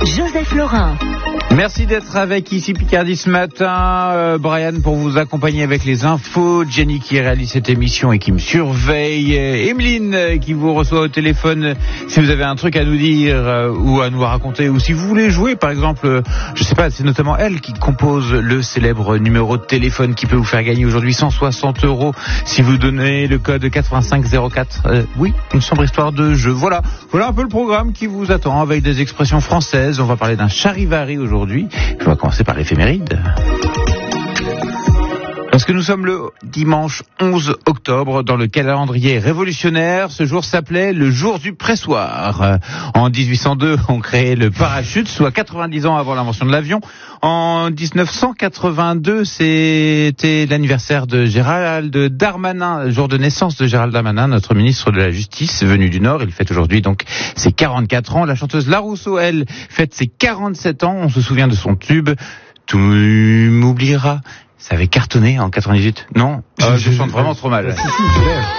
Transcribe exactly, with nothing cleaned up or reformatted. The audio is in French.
Joseph Laurin. Merci d'être avec ici Picardie ce matin, euh, Brian, pour vous accompagner avec les infos, Jenny qui réalise cette émission et qui me surveille, euh, Emeline euh, qui vous reçoit au téléphone si vous avez un truc à nous dire euh, ou à nous raconter, ou si vous voulez jouer par exemple, euh, je sais pas, c'est notamment elle qui compose le célèbre numéro de téléphone qui peut vous faire gagner aujourd'hui cent soixante euros si vous donnez le code quatre-vingt-cinq zéro quatre. Euh, oui, une sombre histoire de jeu. Voilà, voilà un peu le programme qui vous attend avec des expressions françaises. On va parler d'un charivari aujourd'hui. On va commencer par l'éphéméride. Parce que nous sommes le dimanche onze octobre dans le calendrier révolutionnaire. Ce jour s'appelait le jour du pressoir. En dix-huit cent deux, on créait le parachute, soit quatre-vingt-dix ans avant l'invention de l'avion. En dix-neuf cent quatre-vingt-deux, c'était l'anniversaire de Gérald Darmanin, jour de naissance de Gérald Darmanin, notre ministre de la Justice, venu du Nord. Il fête aujourd'hui donc ses quarante-quatre ans. La chanteuse La Rousseau, elle, fête ses quarante-sept ans. On se souvient de son tube « Tu m'oublieras ». Ça avait cartonné en quatre-vingt-dix-huit. Non, euh, je chante vraiment trop mal.